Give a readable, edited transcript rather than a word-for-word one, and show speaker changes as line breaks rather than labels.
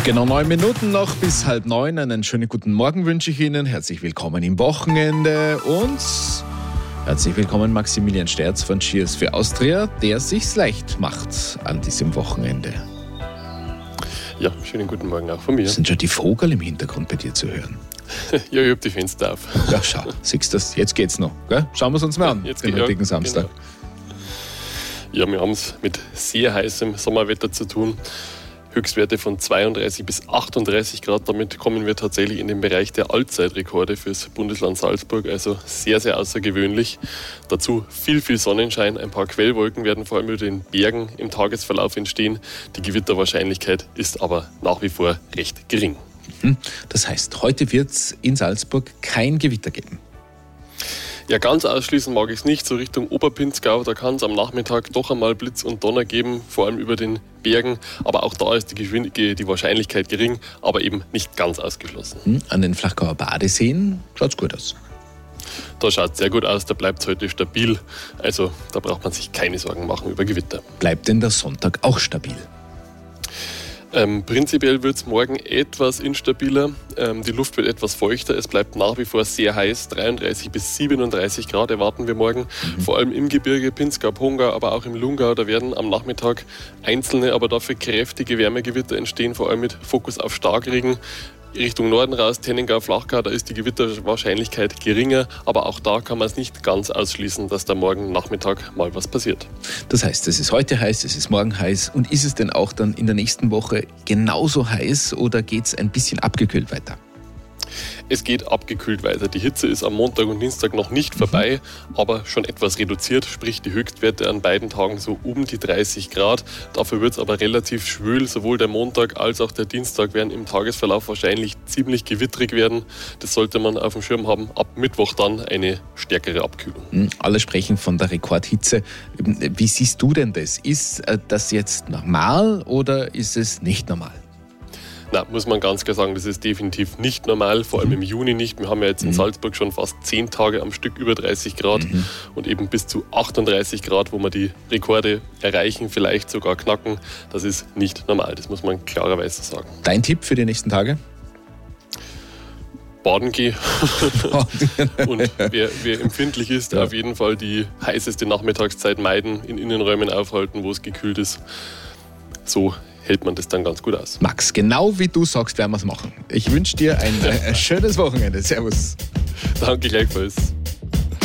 Genau 9 Minuten noch bis 8:30. Einen schönen guten Morgen wünsche ich Ihnen. Herzlich willkommen im Wochenende und herzlich willkommen Maximilian Sterz von Cheers für Austria, der sich's leicht macht an diesem Wochenende.
Ja, schönen guten Morgen auch von mir.
Sind schon die Vogel im Hintergrund bei dir zu hören?
Ja, ich habe die Fenster auf.
Ja, schau, siehst du das? Jetzt geht's noch. Gell? Schauen wir es uns mal an,
Jetzt
den heutigen Samstag.
Genau. Ja, wir haben es mit sehr heißem Sommerwetter zu tun. Höchstwerte von 32 bis 38 Grad. Damit kommen wir tatsächlich in den Bereich der Allzeitrekorde fürs Bundesland Salzburg. Also sehr, sehr außergewöhnlich. Dazu viel Sonnenschein. Ein paar Quellwolken werden vor allem über den Bergen im Tagesverlauf entstehen. Die Gewitterwahrscheinlichkeit ist aber nach wie vor recht gering.
Das heißt, heute wird es in Salzburg kein Gewitter geben.
Ja, ganz ausschließen mag ich es nicht. So Richtung Oberpinzgau, da kann es am Nachmittag doch einmal Blitz und Donner geben, vor allem über den Bergen. Aber auch da ist die Wahrscheinlichkeit gering, aber eben nicht ganz ausgeschlossen.
An den Flachgauer Badeseen schaut es gut aus.
Da schaut es sehr gut aus, da bleibt es heute stabil. Also da braucht man sich keine Sorgen machen über Gewitter.
Bleibt denn der Sonntag auch stabil?
Prinzipiell wird es morgen etwas instabiler. Die Luft wird etwas feuchter. Es bleibt nach wie vor sehr heiß. 33 bis 37 Grad erwarten wir morgen. Vor allem im Gebirge, Pinzgau, Pongau, aber auch im Lungau. Da werden am Nachmittag einzelne, aber dafür kräftige Wärmegewitter entstehen. Vor allem mit Fokus auf Starkregen. Richtung Norden raus, Tenningau, Flachgau, da ist die Gewitterwahrscheinlichkeit geringer. Aber auch da kann man es nicht ganz ausschließen, dass da morgen Nachmittag mal was passiert.
Das heißt, es ist heute heiß, es ist morgen heiß. Und ist es denn auch dann in der nächsten Woche genauso heiß oder geht es ein bisschen abgekühlt weiter?
Es geht abgekühlt weiter. Die Hitze ist am Montag und Dienstag noch nicht vorbei, aber schon etwas reduziert, sprich die Höchstwerte an beiden Tagen so um die 30 Grad. Dafür wird es aber relativ schwül. Sowohl der Montag als auch der Dienstag werden im Tagesverlauf wahrscheinlich ziemlich gewittrig werden. Das sollte man auf dem Schirm haben. Ab Mittwoch dann eine stärkere Abkühlung.
Alle sprechen von der Rekordhitze. Wie siehst du denn das? Ist das jetzt normal oder ist es nicht normal?
Na, muss man ganz klar sagen, das ist definitiv nicht normal, vor allem im Juni nicht. Wir haben ja jetzt in Salzburg schon fast 10 Tage am Stück über 30 Grad und eben bis zu 38 Grad, wo wir die Rekorde erreichen, vielleicht sogar knacken. Das ist nicht normal, das muss man klarerweise sagen.
Dein Tipp für die nächsten Tage?
Baden gehen. Und wer empfindlich ist, auf jeden Fall die heißeste Nachmittagszeit meiden, in Innenräumen aufhalten, wo es gekühlt ist. So hält man das dann ganz gut aus.
Max, genau wie du sagst, werden wir es machen. Ich wünsche dir ein schönes Wochenende. Servus.
Danke gleichfalls.